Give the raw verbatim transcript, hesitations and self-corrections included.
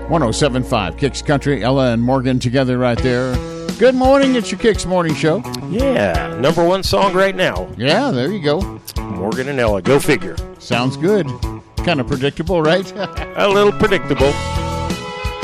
one oh seven point five Kicks Country. Ella and Morgan together right there. Good morning. It's your Kicks Morning Show. Yeah, number one song right now. Yeah, there you go. Morgan and Ella, go figure. Sounds good. Kind of predictable, right? A little predictable.